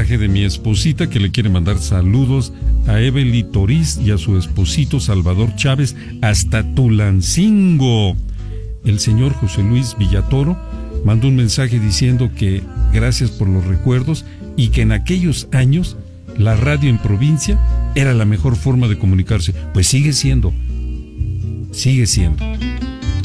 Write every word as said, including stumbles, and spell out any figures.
mensaje de mi esposita que le quiere mandar saludos a Evely Toriz y a su esposito Salvador Chávez hasta Tulancingo. El señor José Luis Villatoro mandó un mensaje diciendo que gracias por los recuerdos y que en aquellos años la radio en provincia era la mejor forma de comunicarse. Pues sigue siendo, sigue siendo.